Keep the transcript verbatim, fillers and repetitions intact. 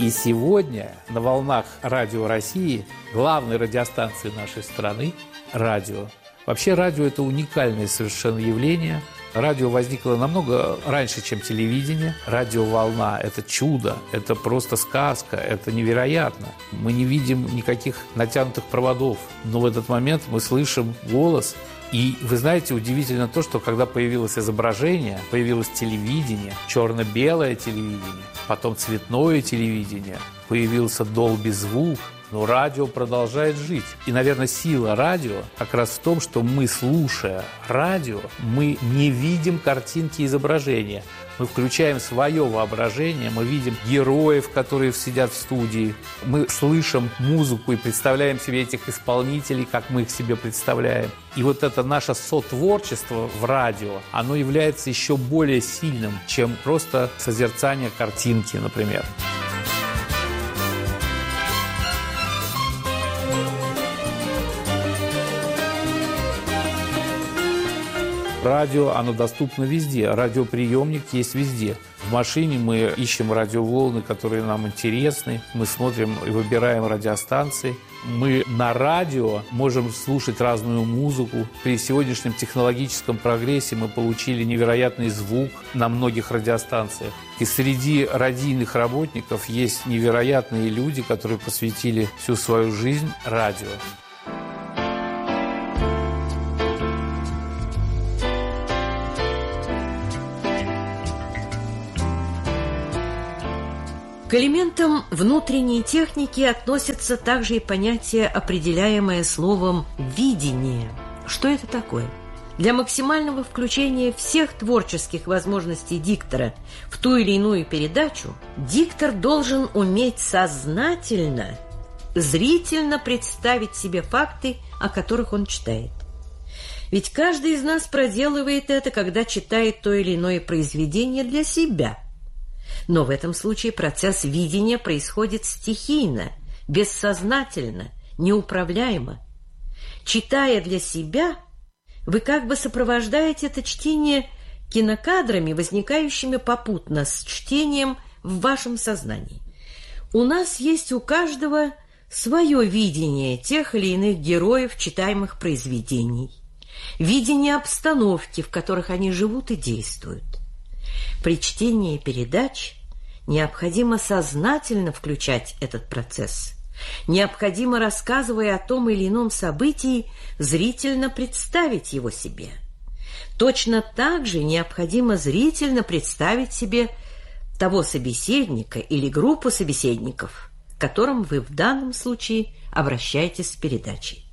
И сегодня на волнах Радио России, главной радиостанции нашей страны, радио. Вообще радио – это уникальное совершенно явление. Радио возникло намного раньше, чем телевидение. Радиоволна – это чудо, это просто сказка, это невероятно. Мы не видим никаких натянутых проводов, но в этот момент мы слышим голос. И вы знаете, удивительно то, что когда появилось изображение, появилось телевидение, черно-белое телевидение, потом цветное телевидение, появился Dolby звук, но радио продолжает жить. И, наверное, сила радио как раз в том, что мы, слушая радио, мы не видим картинки изображения. Мы включаем свое воображение, мы видим героев, которые сидят в студии. Мы слышим музыку и представляем себе этих исполнителей, как мы их себе представляем. И вот это наше сотворчество в радио, оно является еще более сильным, чем просто созерцание картинки, например. Радио, оно доступно везде, радиоприемник есть везде. В машине мы ищем радиоволны, которые нам интересны, мы смотрим и выбираем радиостанции. Мы на радио можем слушать разную музыку. При сегодняшнем технологическом прогрессе мы получили невероятный звук на многих радиостанциях. И среди радийных работников есть невероятные люди, которые посвятили всю свою жизнь радио. К элементам внутренней техники относится также и понятие, определяемое словом «видение». Что это такое? Для максимального включения всех творческих возможностей диктора в ту или иную передачу диктор должен уметь сознательно, зрительно представить себе факты, о которых он читает. Ведь каждый из нас проделывает это, когда читает то или иное произведение для себя. Но в этом случае процесс видения происходит стихийно, бессознательно, неуправляемо. Читая для себя, вы как бы сопровождаете это чтение кинокадрами, возникающими попутно с чтением в вашем сознании. У нас есть у каждого свое видение тех или иных героев читаемых произведений, видение обстановки, в которых они живут и действуют. При чтении передач необходимо сознательно включать этот процесс. Необходимо, рассказывая о том или ином событии, зрительно представить его себе. Точно так же необходимо зрительно представить себе того собеседника или группу собеседников, к которым вы в данном случае обращаетесь с передачей.